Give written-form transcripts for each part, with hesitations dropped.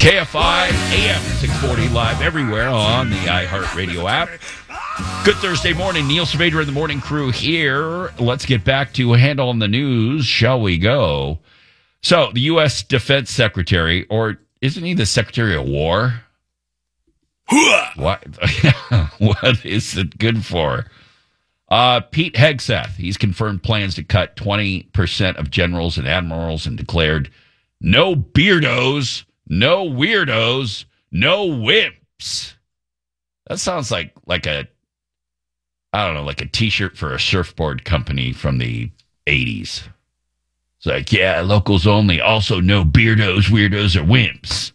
KFI AM 640 live everywhere on the iHeartRadio app. Good Thursday morning. Neil Saavedra and the morning crew here. Let's get back to a handle on the news, shall we go? So, the U.S. Defense Secretary, or isn't he the Secretary of War? What? What is it good for? Pete Hegseth, he's confirmed plans to cut 20% of generals and admirals and declared no beardos, no weirdos, no wimps. That sounds like a T-shirt for a surfboard company from the 80s. It's like, yeah, locals only. Also, no beardos, weirdos, or wimps.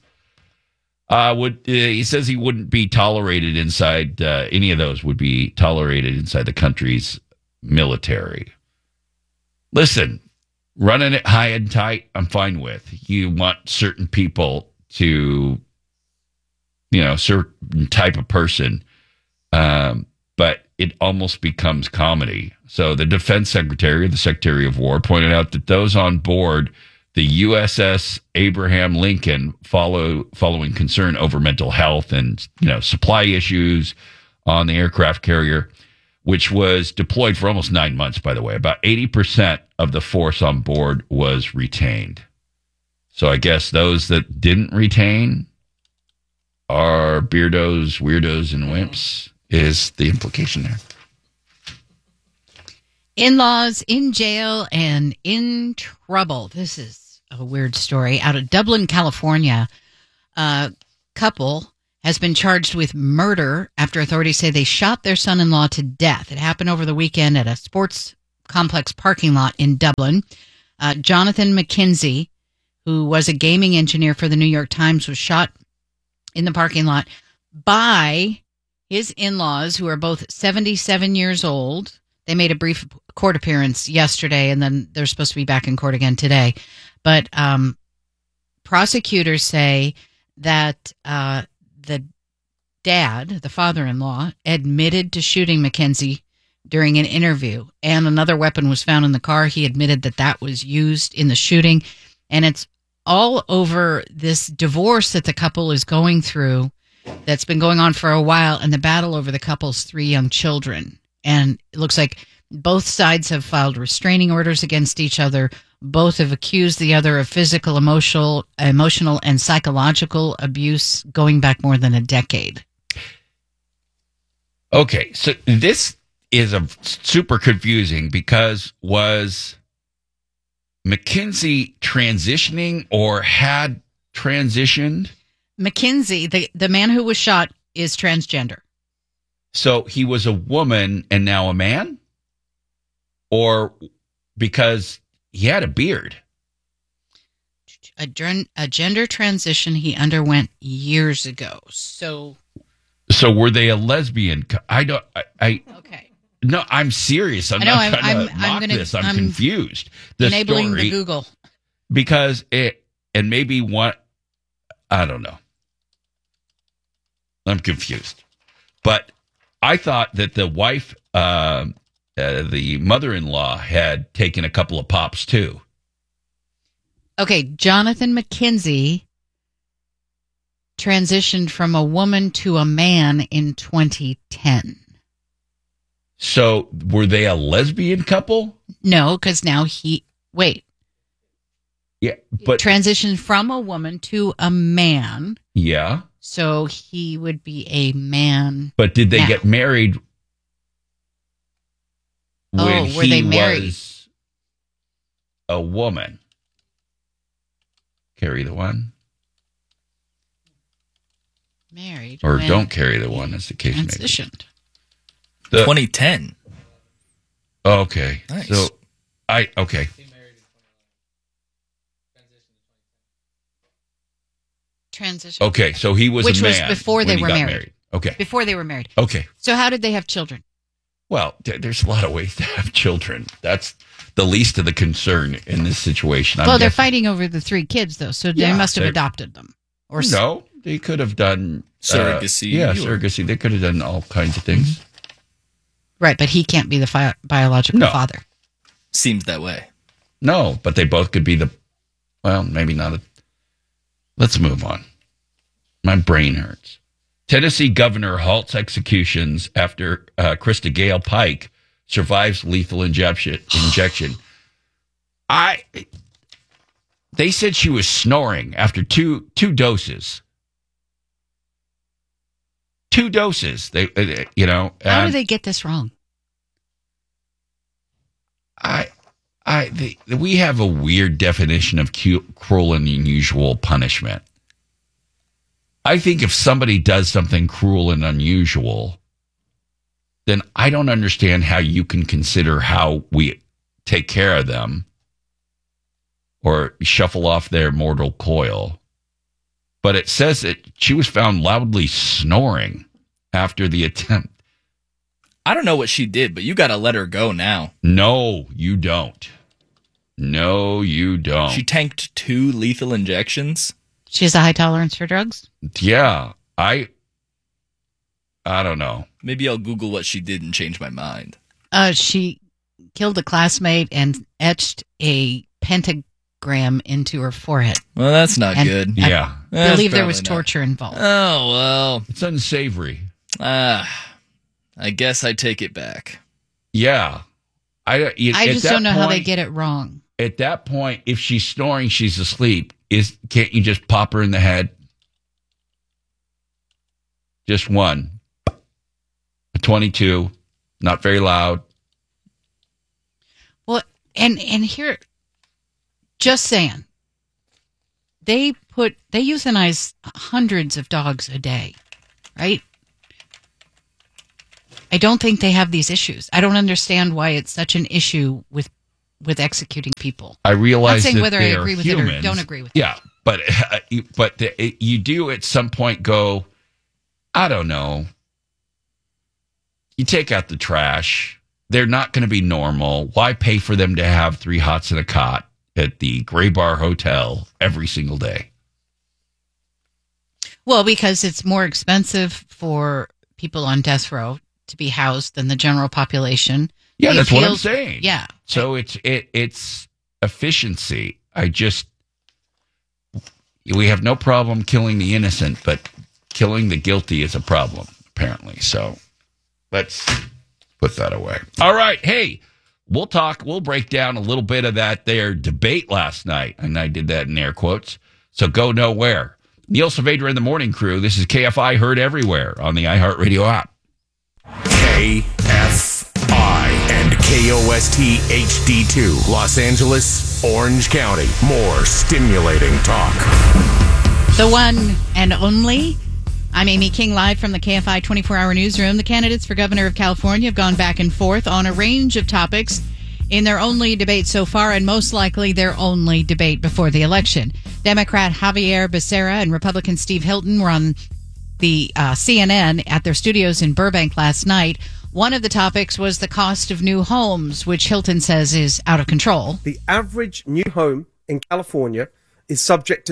He says he wouldn't be tolerated inside, any of those would be tolerated inside the country's military. Listen, running it high and tight, I'm fine with. You want certain people to, certain type of person, but it almost becomes comedy. So the defense secretary, the Secretary of War, pointed out that those on board the USS Abraham Lincoln following concern over mental health and, supply issues on the aircraft carrier, which was deployed for almost 9 months, by the way. About 80% of the force on board was retained. So I guess those that didn't retain are beardos, weirdos, and wimps is the implication there. In-laws in jail and in trouble. This is a weird story. Out of Dublin, California, a couple has been charged with murder after authorities say they shot their son-in-law to death. It happened over the weekend at a sports complex parking lot in Dublin. Jonathan McKenzie, who was a gaming engineer for the New York Times, was shot in the parking lot by his in-laws, who are both 77 years old. They made a brief court appearance yesterday, and then they're supposed to be back in court again today. But prosecutors say that the dad, the father-in-law, admitted to shooting McKenzie during an interview, and another weapon was found in the car. He admitted that was used in the shooting, and it's all over this divorce that the couple is going through that's been going on for a while, and the battle over the couple's 3 young children. And it looks like both sides have filed restraining orders against each other. Both have accused the other of physical, emotional, and psychological abuse going back more than a decade. Okay, so this is super confusing because was McKenzie transitioning or had transitioned? McKenzie, the man who was shot, is transgender. So he was a woman and now a man? Or because he had a beard? A gender transition he underwent years ago. So were they a lesbian? Okay. No, I'm serious. I'm not trying to mock this. I'm confused. The enabling story, the Google. Because and maybe I don't know. I'm confused. But I thought that the wife, the mother-in-law, had taken a couple of pops too. Okay, Jonathan McKenzie transitioned from a woman to a man in 2010. So were they a lesbian couple? No, because now Yeah, but transitioned from a woman to a man. Yeah. So he would be a man. But did they get married when were they he married? was a woman? Carry the one? Married. Or don't carry the one, as the case may be. Transitioned. 2010. Okay. Nice. So, okay. Transition. Okay, so he was Which a man. was before they were married. Okay. Before they were married. Okay. So how did they have children? Well, there's a lot of ways to have children. That's the least of the concern in this situation. They're fighting over the 3 kids, though, so they must have adopted them. Or no, they could have done surrogacy. Surrogacy. They could have done all kinds of things. Right, but he can't be the biological father. Seems that way. No, but they both could be maybe not. Let's move on. My brain hurts. Tennessee governor halts executions after Krista Gale Pike survives lethal injection. They said she was snoring after two doses. 2 doses. How do they get this wrong? We have a weird definition of cruel and unusual punishment. I think if somebody does something cruel and unusual, then I don't understand how you can consider how we take care of them or shuffle off their mortal coil. But it says that she was found loudly snoring after the attempt. I don't know what she did, but you got to let her go now. No, you don't. No, you don't. She tanked 2 lethal injections. She has a high tolerance for drugs? Yeah, I don't know. Maybe I'll Google what she did and change my mind. She killed a classmate and etched a pentagram into her forehead. Well, that's not good. Yeah. I believe there was torture involved. Oh, well. It's unsavory. I guess I take it back. Yeah. I just don't know how they get it wrong. At that point, if she's snoring, she's asleep. Can't you just pop her in the head? Just one. A 22. Not very loud. Well, and here, just saying, they euthanize hundreds of dogs a day, right? I don't think they have these issues. I don't understand why it's such an issue with executing people. I realize I'm not saying that whether I agree with humans, it or don't agree with it. Yeah, but you do at some point go, I don't know. You take out the trash. They're not going to be normal. Why pay for them to have 3 hots and a cot at the Gray Bar Hotel every single day? Well, because it's more expensive for people on death row to be housed than the general population. Yeah, that's what I'm saying. Yeah. So it's efficiency. We have no problem killing the innocent, but killing the guilty is a problem, apparently. So let's put that away. All right. Hey, we'll break down a little bit of their debate last night. And I did that in air quotes. So go nowhere. Neil Saavedra and the Morning Crew. This is KFI, heard everywhere on the iHeartRadio app. KFI and KOST HD2, Los Angeles, Orange County. More stimulating talk. The one and only. I'm Amy King, live from the KFI 24-hour newsroom. The candidates for governor of California have gone back and forth on a range of topics in their only debate so far, and most likely their only debate before the election. Democrat Javier Becerra and Republican Steve Hilton were on the CNN at their studios in Burbank last night. One of the topics was the cost of new homes, which Hilton says is out of control. The average new home in California is subject to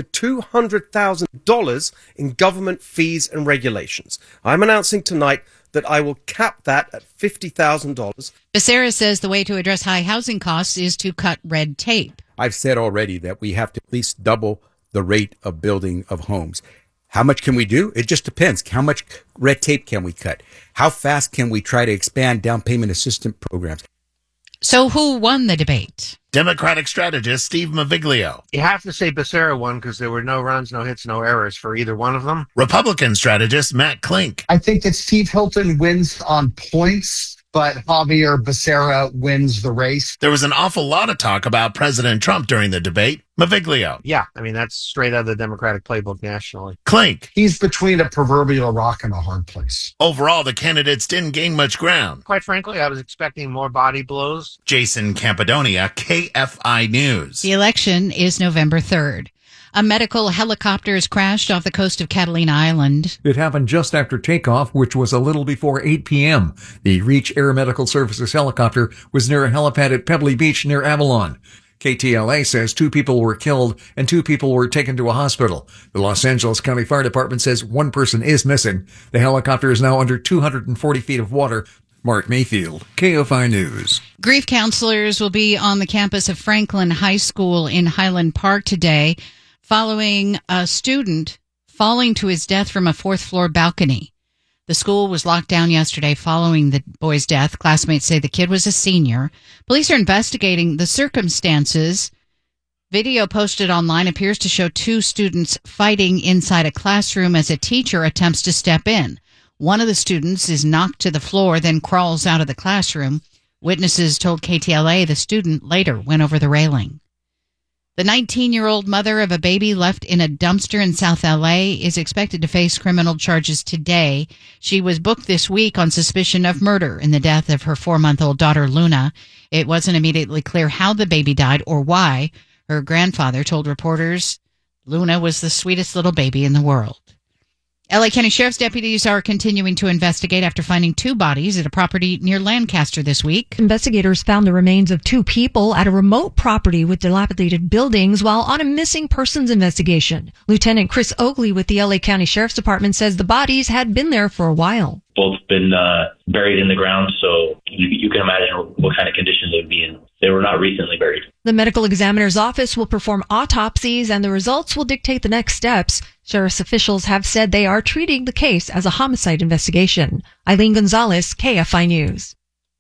$200,000 in government fees and regulations. I'm announcing tonight that I will cap that at $50,000. Becerra says the way to address high housing costs is to cut red tape. I've said already that we have to at least double the rate of building of homes. How much can we do? It just depends. How much red tape can we cut? How fast can we try to expand down payment assistance programs? So who won the debate? Democratic strategist Steve Maviglio. You have to say Becerra won because there were no runs, no hits, no errors for either one of them. Republican strategist Matt Klink. I think that Steve Hilton wins on points, but Javier Becerra wins the race. There was an awful lot of talk about President Trump during the debate. Maviglio. Yeah, I mean, that's straight out of the Democratic playbook nationally. Klink. He's between a proverbial rock and a hard place. Overall, the candidates didn't gain much ground. Quite frankly, I was expecting more body blows. Jason Campidonia, KFI News. The election is November 3rd. A medical helicopter has crashed off the coast of Catalina Island. It happened just after takeoff, which was a little before 8 p.m. The Reach Air Medical Services helicopter was near a helipad at Pebbly Beach near Avalon. KTLA says 2 people were killed and 2 people were taken to a hospital. The Los Angeles County Fire Department says 1 person is missing. The helicopter is now under 240 feet of water. Mark Mayfield, KFI News. Grief counselors will be on the campus of Franklin High School in Highland Park today, following a student falling to his death from a fourth-floor balcony. The school was locked down yesterday following the boy's death. Classmates say the kid was a senior. Police are investigating the circumstances. Video posted online appears to show two students fighting inside a classroom as a teacher attempts to step in. One of the students is knocked to the floor, then crawls out of the classroom. Witnesses told KTLA the student later went over the railing. The 19-year-old mother of a baby left in a dumpster in South LA is expected to face criminal charges today. She was booked this week on suspicion of murder in the death of her 4-month-old daughter, Luna. It wasn't immediately clear how the baby died or why. Her grandfather told reporters Luna was the sweetest little baby in the world. LA County Sheriff's deputies are continuing to investigate after finding 2 bodies at a property near Lancaster this week. Investigators found the remains of 2 people at a remote property with dilapidated buildings while on a missing persons investigation. Lieutenant Chris Oakley with the LA County Sheriff's Department says the bodies had been there for a while. Both been buried in the ground, so you can imagine what kind of conditions they would be in. They were not recently buried. The medical examiner's office will perform autopsies, and the results will dictate the next steps. Sheriff's officials have said they are treating the case as a homicide investigation. Eileen Gonzalez, KFI News.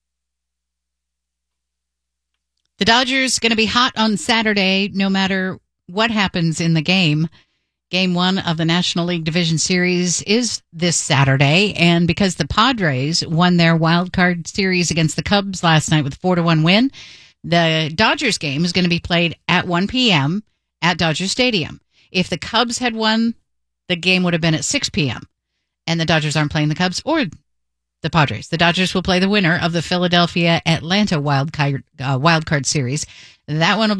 The Dodgers going to be hot on Saturday no matter what happens in the game. Game 1 of the National League Division Series is this Saturday, and because the Padres won their wild card series against the Cubs last night with a 4-1 win, the Dodgers game is going to be played at 1 p.m. at Dodger Stadium. If the Cubs had won, the game would have been at 6 p.m., and the Dodgers aren't playing the Cubs or the Padres. The Dodgers will play the winner of the Philadelphia-Atlanta wild card series. That one will